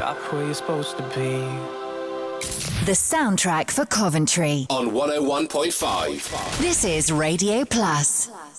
stop where you're supposed to be. The soundtrack for Coventry on 101.5. This is Radio Plus.